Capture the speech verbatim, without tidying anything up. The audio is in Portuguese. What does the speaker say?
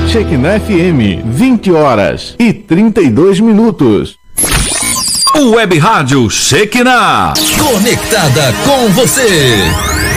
Shekinah F M, vinte horas e trinta e dois minutos. Web Rádio Shekinah, conectada com você.